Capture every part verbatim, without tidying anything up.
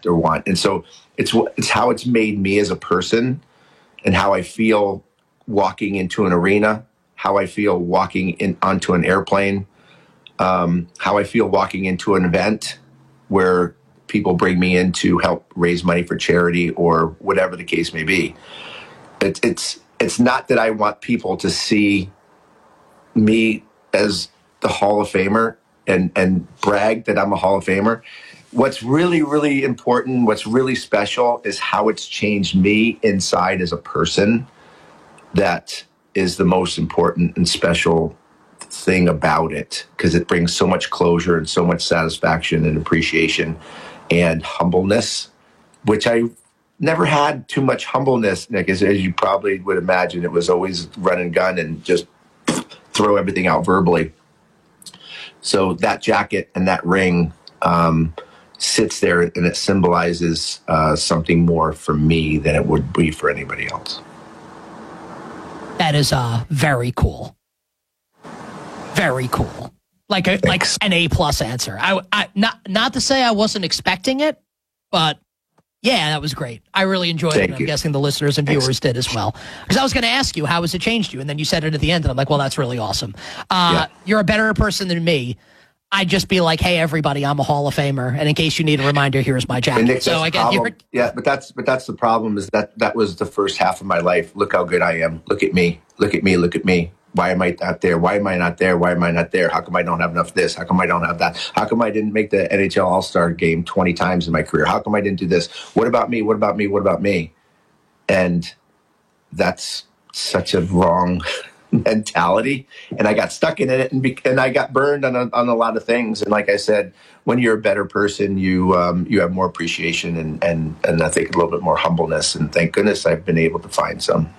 expect or want. And so it's it's how it's made me as a person and how I feel walking into an arena, how I feel walking in onto an airplane, um, how I feel walking into an event where people bring me in to help raise money for charity or whatever the case may be. It, it's it's not that I want people to see me as the Hall of Famer and, and brag that I'm a Hall of Famer. What's really, really important, what's really special is how it's changed me inside as a person. That is the most important and special thing about it, because it brings so much closure and so much satisfaction and appreciation and humbleness, which I never had too much humbleness, Nick, as, as you probably would imagine. It was always run and gun and just throw everything out verbally. So that jacket and that ring um, sits there, and it symbolizes uh, something more for me than it would be for anybody else. That is uh, very cool. Very cool. Like a, like an A plus answer. I, I not not to say I wasn't expecting it, but yeah, that was great. I really enjoyed Thank it. I'm you. guessing the listeners and viewers Thanks. did as well. Because I was going to ask you, how has it changed you? And then you said it at the end, and I'm like, well, that's really awesome. Uh, Yeah. You're a better person than me. I'd just be like, hey, everybody, I'm a Hall of Famer. And in case you need a reminder, here's my And jacket. Nick, So that's I the guess problem. you're... Yeah, but that's but that's the problem is that that was the first half of my life. Look how good I am. Look at me. Look at me. Look at me. Why am I not there? Why am I not there? Why am I not there? How come I don't have enough of this? How come I don't have that? How come I didn't make the N H L All-Star game twenty times in my career? How come I didn't do this? What about me? What about me? What about me? And that's such a wrong mentality. And I got stuck in it, and, be, and I got burned on a, on a lot of things. And like I said, when you're a better person, you um, you have more appreciation and, and, and I think a little bit more humbleness. And thank goodness I've been able to find some.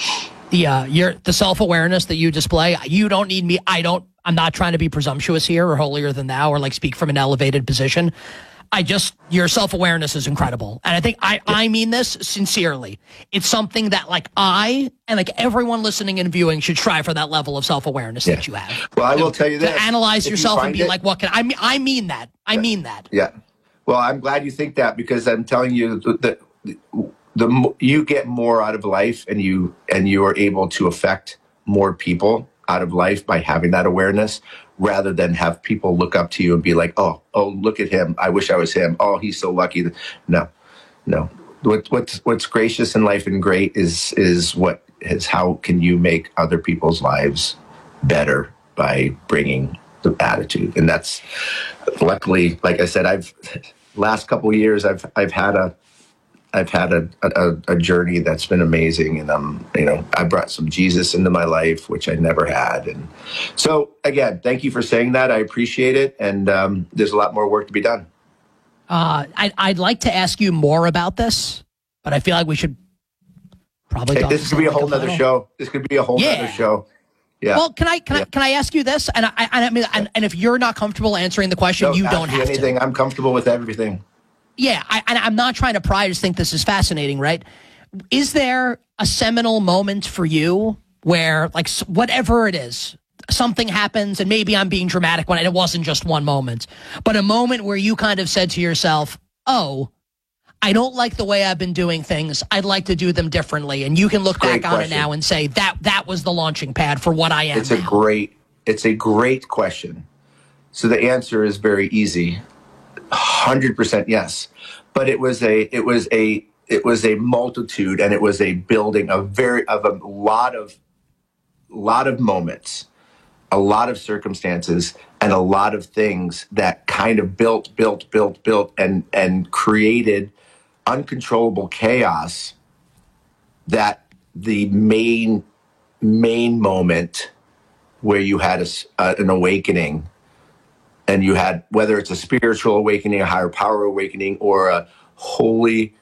The uh, your the self awareness that you display. You don't need me. I don't. I'm not trying to be presumptuous here or holier than thou or like speak from an elevated position. I just your self awareness is incredible, and I think I I mean this sincerely. It's something that like I and like everyone listening and viewing should strive for that level of self awareness Yeah. that you have. Well, I To- will tell you to this. analyze If you yourself and find be it- like, what can I mean? I mean that. I mean that. Yeah. Well, I'm glad you think that, because I'm telling you that the, the mo- you get more out of life, and you and you are able to affect more people out of life by having that awareness, rather than have people look up to you and be like, oh, oh, look at him. I wish I was him. Oh, he's so lucky. No, no. What, what's what's gracious in life and great is is what is how can you make other people's lives better by bringing the attitude. And that's luckily, like I said, I've last couple of years I've I've had a I've had a, a, a journey that's been amazing, and um, you know, I brought some Jesus into my life, which I never had, and so again, thank you for saying that. I appreciate it, and um, there's a lot more work to be done. Uh, I, I'd like to ask you more about this, but I feel like we should probably. Hey, talk this could be a like whole nother little- show. This could be a whole Yeah. nother show. Yeah. Well, can I can Yeah. I can I ask you this? And I, I, I mean, and, and if you're not comfortable answering the question, No, you ask don't me have anything. to. I'm comfortable with everything. Yeah, I, and I'm not trying to pry. I just think this is fascinating, right? Is there a seminal moment for you where, like, s- whatever it is, something happens, and maybe I'm being dramatic when it wasn't just one moment, but a moment where you kind of said to yourself, "Oh, I don't like the way I've been doing things. I'd like to do them differently," and you can look Great back on it question. now and say that that was the launching pad for what I am. It's a now. great. It's a great question. So the answer is very easy. Hundred percent yes, but it was a it was a it was a multitude, and it was a building of very of a lot of lot of moments, a lot of circumstances, and a lot of things that kind of built, built, built, built, and and created uncontrollable chaos. That the main main moment where you had a s uh, an awakening. And you had, whether it's a spiritual awakening, a higher power awakening, or a holy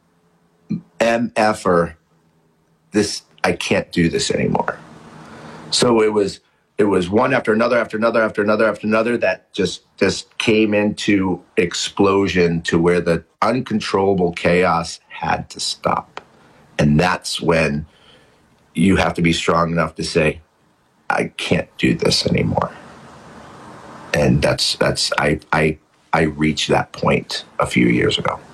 M F-er, this, I can't do this anymore. So it was, it was one after another, after another, after another, after another, that just, just came into explosion to where the uncontrollable chaos had to stop. And that's when you have to be strong enough to say, I can't do this anymore. And that's that's I I I reached that point a few years ago.